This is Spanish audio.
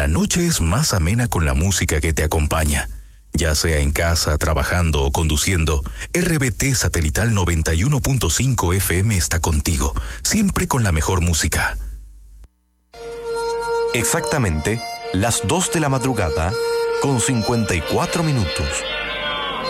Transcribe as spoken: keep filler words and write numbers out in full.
La noche es más amena con la música que te acompaña. Ya sea en casa, trabajando o conduciendo, R B T Satelital noventa y uno punto cinco F M está contigo, siempre con la mejor música. Exactamente las dos de la madrugada con cincuenta y cuatro minutos.